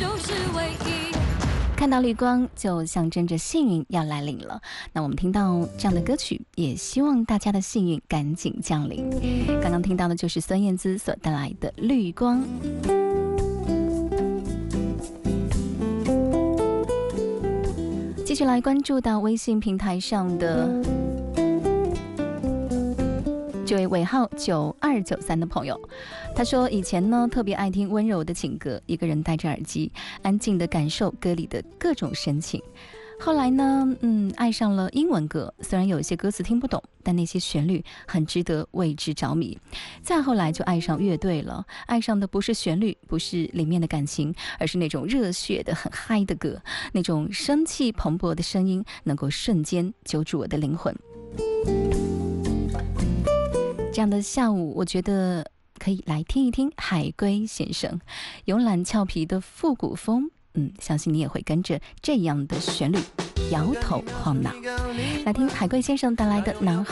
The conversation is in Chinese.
就是唯一。 看到绿光就象征着幸运要来临了，那我们听到这样的歌曲，也希望大家的幸运赶紧降临。刚刚听到的就是孙燕姿所带来的绿光。继续来关注到微信平台上的这位尾号9293的朋友，他说以前呢特别爱听温柔的情歌，一个人戴着耳机安静地感受歌里的各种深情。后来呢爱上了英文歌，虽然有一些歌词听不懂，但那些旋律很值得为之着迷。再后来就爱上乐队了，爱上的不是旋律，不是里面的感情，而是那种热血的很嗨的歌，那种生气蓬勃的声音能够瞬间揪住我的灵魂。这样的下午，我觉得可以来听一听海龟先生慵懒俏皮的复古风，相信你也会跟着这样的旋律摇头晃脑。来听海龟先生带来的男孩